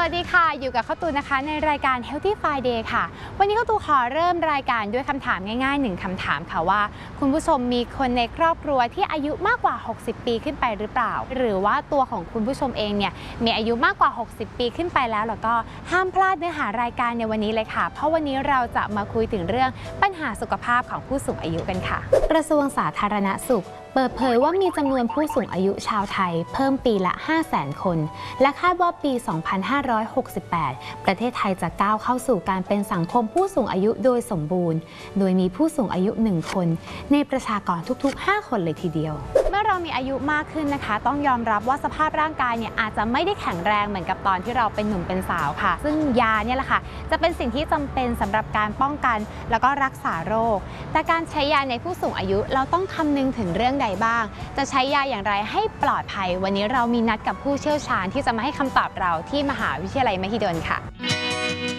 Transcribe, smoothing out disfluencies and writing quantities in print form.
วัสดีค่ะอยู่กับข้าวตูนนะคะในรายการ Healthy Friday ค่ะวันนี้ข้าวตูนขอเริ่มรายการด้วยคำถามง่ายๆ1คำถามค่ะว่าคุณผู้ชมมีคนในครอบครัวที่อายุมากกว่า60ปีขึ้นไปหรือเปล่าหรือว่าตัวของคุณผู้ชมเองเนี่ยมีอายุมากกว่า60ปีขึ้นไปแล้วก็ห้ามพลาดเนื้อหารายการในวันนี้เลยค่ะเพราะวันนี้เราจะมาคุยถึงเรื่องปัญหาสุขภาพของผู้สูงอายุกันค่ะกระทรวงสาธารณสุขเปิดเผยว่ามีจำนวนผู้สูงอายุชาวไทยเพิ่มปีละ 500,000 คน และคาดว่าปี 2568 ประเทศไทยจะก้าวเข้าสู่การเป็นสังคมผู้สูงอายุโดยสมบูรณ์ โดยมีผู้สูงอายุ 1 คนในประชากรทุกๆ 5 คนเลยทีเดียว เมื่อเรามีอายุมากขึ้นนะคะต้องยอมรับว่าสภาพร่างกายเนี่ยอาจจะไม่ได้แข็งแรงเหมือนกับตอนที่เราเป็นหนุ่มเป็นสาวค่ะซึ่งยาเนี่ยแหละค่ะจะเป็นสิ่งที่จำเป็นสำหรับการป้องกันแล้วก็รักษาโรคแต่การใช้ยาในผู้สูงอายุเราต้องคำนึงถึงเรื่องใดบ้างจะใช้ยาอย่างไรให้ปลอดภัยวันนี้เรามีนัดกับผู้เชี่ยวชาญที่จะมาให้คำตอบเราที่มหาวิทยาลัยมหิดลค่ะ